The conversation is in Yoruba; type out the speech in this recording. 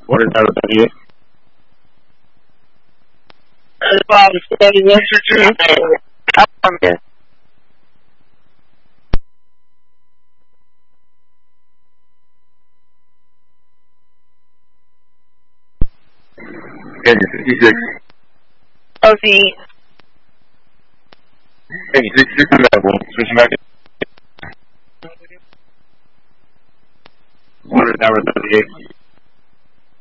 What is number 38? Bob, 31 California. Engine 56. OC. Engine 66 available. Switching back. What is number 38?